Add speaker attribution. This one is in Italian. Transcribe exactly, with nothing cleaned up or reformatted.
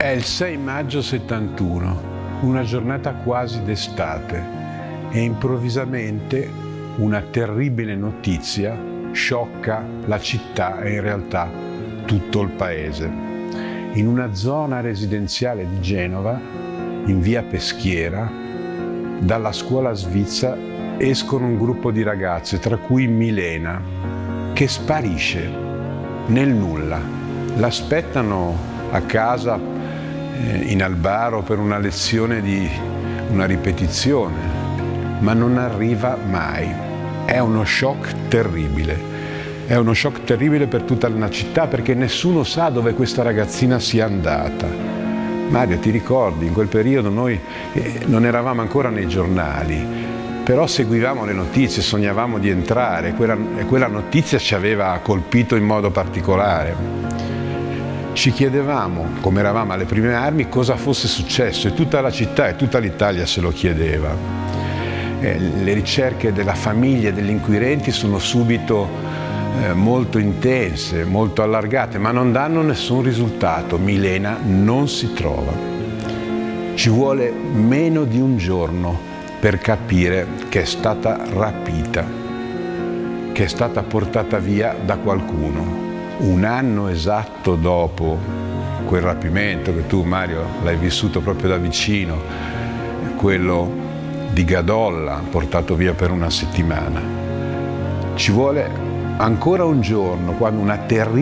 Speaker 1: È il sei maggio settantuno, una giornata quasi d'estate, e improvvisamente una terribile notizia sciocca la città e in realtà tutto il paese. In una zona residenziale di Genova, in via Peschiera, dalla scuola svizzera escono un gruppo di ragazze, tra cui Milena, che sparisce nel nulla. L'aspettano a casa in Albaro per una lezione di una ripetizione, ma non arriva mai. È uno shock terribile. È uno shock terribile per tutta la città, perché nessuno sa dove questa ragazzina sia andata. Mario, ti ricordi, in quel periodo noi eh, non eravamo ancora nei giornali, però seguivamo le notizie, sognavamo di entrare, quella, e quella notizia ci aveva colpito in modo particolare. Ci chiedevamo, come eravamo alle prime armi, cosa fosse successo, e tutta la città e tutta l'Italia se lo chiedeva. Eh, le ricerche della famiglia e degli inquirenti sono subito eh, molto intense, molto allargate, ma non danno nessun risultato. Milena non si trova. Ci vuole meno di un giorno per capire che è stata rapita, che è stata portata via da qualcuno. Un anno esatto dopo quel rapimento, che tu, Mario, l'hai vissuto proprio da vicino, quello di Gadolla, portato via per una settimana. Ci vuole ancora un giorno, quando una terribile